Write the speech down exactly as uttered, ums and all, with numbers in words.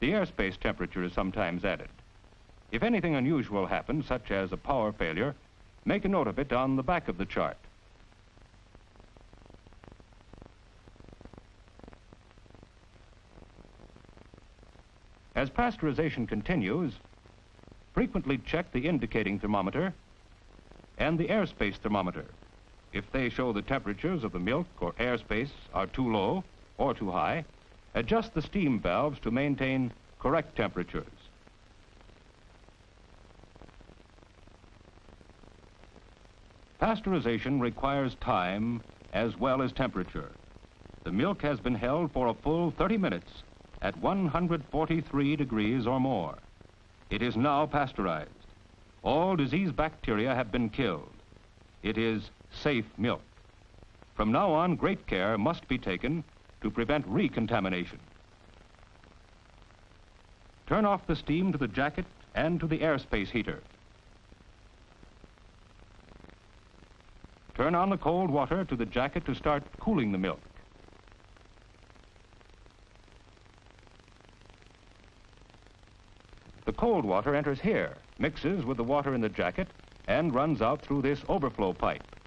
the airspace temperature is sometimes added. If anything unusual happens, such as a power failure, make a note of it on the back of the chart. As pasteurization continues, frequently check the indicating thermometer and the airspace thermometer. If they show the temperatures of the milk or airspace are too low or too high, adjust the steam valves to maintain correct temperatures. Pasteurization requires time as well as temperature. The milk has been held for a full thirty minutes at one hundred forty-three degrees or more. It is now pasteurized. All disease bacteria have been killed. It is safe milk. From now on, great care must be taken to prevent recontamination. Turn off the steam to the jacket and to the airspace heater. Turn on the cold water to the jacket to start cooling the milk. The cold water enters here, mixes with the water in the jacket, and runs out through this overflow pipe.